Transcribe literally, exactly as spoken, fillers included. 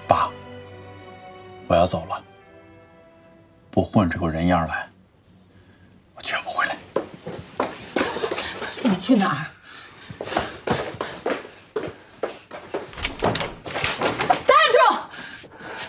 爸，我要走了，不混出个人样来，我绝不回来。 你去哪儿？